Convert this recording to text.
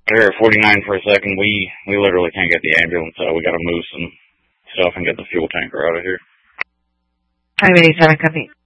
Here at 49 for a second. We literally can't get the ambulance out. We got to move some stuff and get the fuel tanker out of here. 587, copy.